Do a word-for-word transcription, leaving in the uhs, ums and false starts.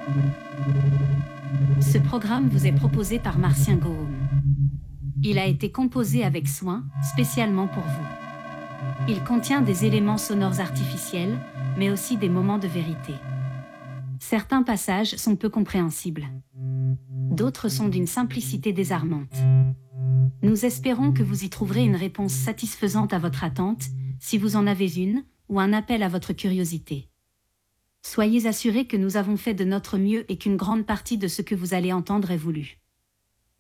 Ce programme vous est proposé par Martien Gaume. Il a été composé avec soin, spécialement pour vous. Il contient des éléments sonores artificiels, mais aussi des moments de vérité. Certains passages sont peu compréhensibles. D'autres sont d'une simplicité désarmante. Nous espérons que vous y trouverez une réponse satisfaisante à votre attente, si vous en avez une, ou un appel à votre curiosité. Soyez assurés que nous avons fait de notre mieux et qu'une grande partie de ce que vous allez entendre est voulu.